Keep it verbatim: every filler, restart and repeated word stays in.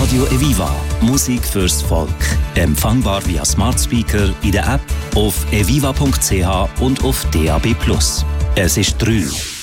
Radio Eviva. Musik fürs Volk. Empfangbar via Smart Speaker in der App, auf eviva punkt c h und auf D A B plus. Es ist drei.